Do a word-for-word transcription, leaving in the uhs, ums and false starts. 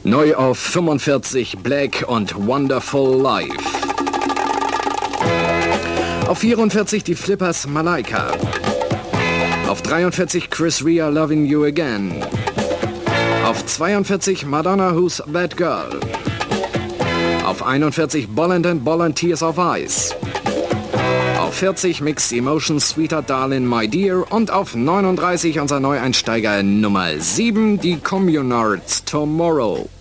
Neu auf fünfundvierzig Black und Wonderful Life. Auf vierundvierzig die Flippers Malaika. Auf dreiundvierzig Chris Rea Loving You Again. Auf zweiundvierzig Madonna Who's That Girl. Auf einundvierzig Bolland and Bolland Tears of Ice. Auf vierzig Mixed Emotions Sweeter Darling My Dear. Und auf neununddreißig unser Neueinsteiger Nummer sieben, die Communards Tomorrow.